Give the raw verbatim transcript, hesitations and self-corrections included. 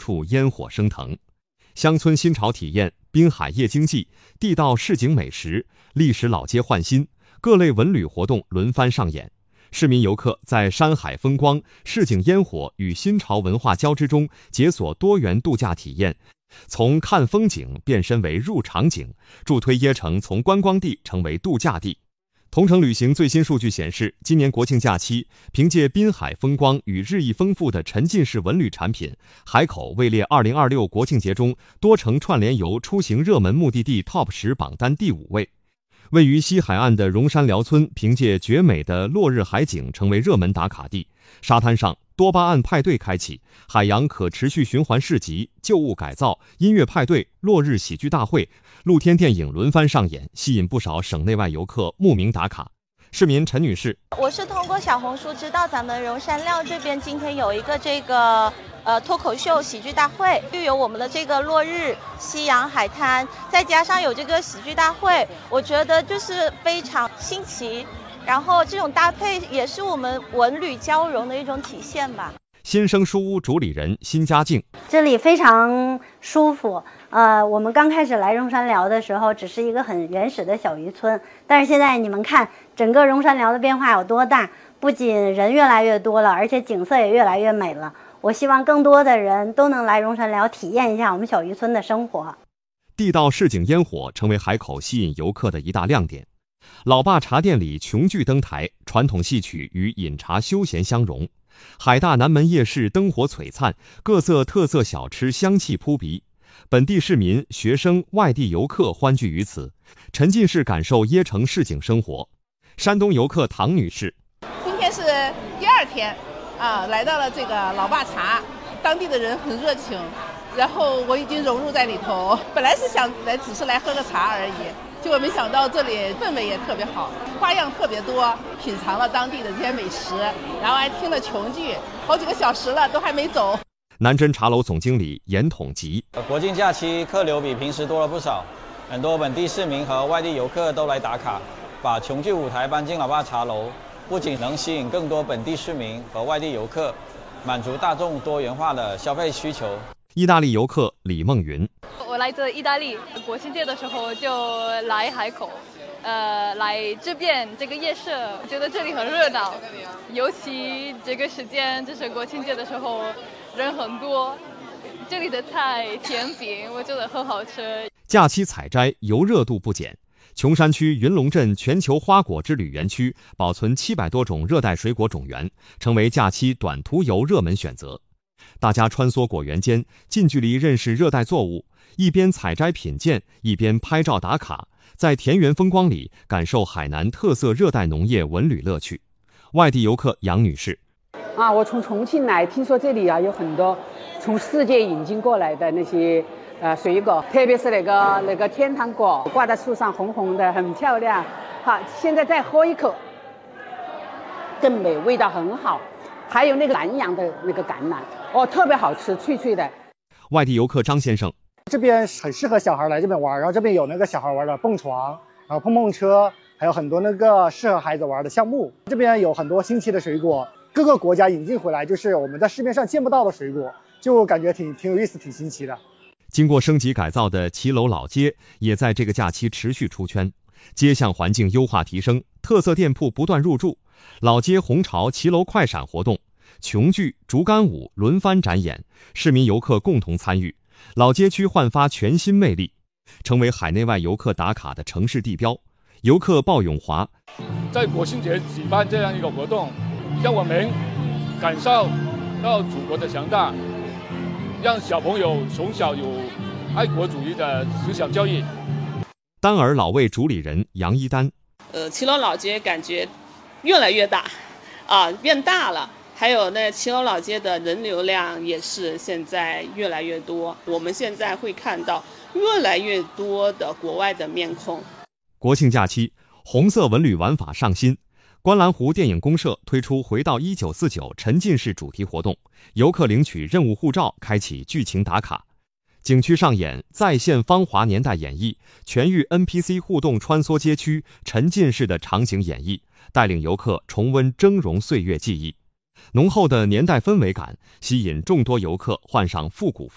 处烟火升腾。乡村新潮体验、滨海夜经济、地道市井美食、历史老街焕新，各类文旅活动轮番上演。市民游客在山海风光、市井烟火与新潮文化交织中，解锁多元度假体验，从看风景变身为入场景，助推椰城从观光地成为度假地。同程旅行最新数据显示，今年国庆假期，凭借滨海风光与日益丰富的沉浸式文旅产品，海口位列二零二六国庆节中多城串联游出行热门目的地 Top 十榜单第五位。位于西海岸的荣山寮村，凭借绝美的落日海景成为热门打卡地。沙滩上多巴胺派对开启，海洋可持续循环市集、旧物改造、音乐派对、落日喜剧大会、露天电影轮番上演，吸引不少省内外游客慕名打卡。市民陈女士： 我是通过小红书知道咱们荣山料这边今天有一个这个呃脱口秀喜剧大会，又有我们的这个落日、夕阳、海滩，再加上有这个喜剧大会，我觉得就是非常新奇。然后这种搭配也是我们文旅交融的一种体现吧。 新生书屋主理人辛家静： 这里非常舒服。呃，我们刚开始来荣山寮的时候，只是一个很原始的小渔村，但是现在你们看，整个荣山寮的变化有多大？不仅人越来越多了，而且景色也越来越美了。我希望更多的人都能来荣山寮体验一下我们小渔村的生活。 地道市井烟火成为海口吸引游客的一大亮点。老爸茶店里琼剧登台，传统戏曲与饮茶休闲相融。海大南门夜市灯火璀璨，各色特色小吃香气扑鼻。本地市民、学生、外地游客欢聚于此，沉浸式感受椰城市井生活。山东游客唐女士： 今天是第二天啊，来到了这个老爸茶，当地的人很热情，然后我已经融入在里头。本来是想来只是来喝个茶而已，结果没想到这里氛围也特别好，花样特别多，品尝了当地的这些美食，然后还听了琼剧，好几个小时了都还没走。 南真茶楼总经理严统吉： 国庆假期客流比平时多了不少，很多本地市民和外地游客都来打卡，把琼剧舞台搬进老爸茶楼，不仅能吸引更多本地市民和外地游客，满足大众多元化的消费需求。 意大利游客李梦云： 我来自意大利，国庆节的时候就来海口，呃，来这边这个夜市，我觉得这里很热闹，尤其这个时间就是国庆节的时候，人很多。这里的菜、甜饼，我觉得很好吃。 假期采摘游热度不减。琼山区云龙镇全球花果之旅园区保存七百多种热带水果种源，成为假期短途游热门选择。大家穿梭果园间，近距离认识热带作物，一边采摘品鉴，一边拍照打卡，在田园风光里感受海南特色热带农业文旅乐趣。外地游客杨女士： 啊，我从重庆来，听说这里啊有很多从世界引进过来的那些呃水果，特别是那个那个天堂果，挂在树上红红的，很漂亮。好，现在再喝一口，更美，味道很好。还有那个南洋的那个橄榄，哦，特别好吃，脆脆的。 外地游客张先生： 这边很适合小孩来这边玩，然后这边有那个小孩玩的蹦床，然后碰碰车，还有很多那个适合孩子玩的项目。这边有很多新奇的水果，各个国家引进回来，就是我们在市面上见不到的水果，就感觉挺挺有意思，挺新奇的。 经过升级改造的骑楼老街也在这个假期持续出圈，街巷环境优化提升，特色店铺不断入驻。老街红潮骑楼快闪活动，琼剧、竹竿舞轮番展演，市民游客共同参与，老街区焕发全新魅力，成为海内外游客打卡的城市地标。游客鲍永华： 在国庆节举办这样一个活动，让我们感受到祖国的强大，让小朋友从小有爱国主义的思想教育。 丹儿老味主理人杨一丹： 呃，骑楼老街感觉越来越大，啊，变大了。还有那骑楼老街的人流量也是现在越来越多，我们现在会看到越来越多的国外的面孔。 国庆假期，红色文旅玩法上新。观澜湖电影公社推出回到一九四九沉浸式主题活动，游客领取任务护照，开启剧情打卡。景区上演再现芳华年代演绎，全域 N P C 互动穿梭街区，沉浸式的场景演绎，带领游客重温峥嵘岁月记忆。浓厚的年代氛围感吸引众多游客换上复古服。